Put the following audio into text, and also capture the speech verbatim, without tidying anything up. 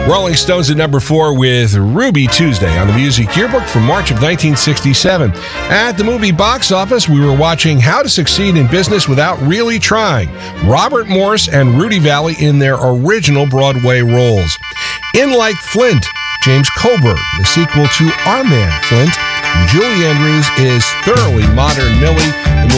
Rolling Stones at number four with Ruby Tuesday on the Music Yearbook from March of nineteen sixty-seven. At the movie box office, we were watching How to Succeed in Business Without Really Trying. Robert Morris and Rudy Vallee in their original Broadway roles. In Like Flint, James Coburn, the sequel to Our Man Flint. Julie Andrews is thoroughly modern Millie. The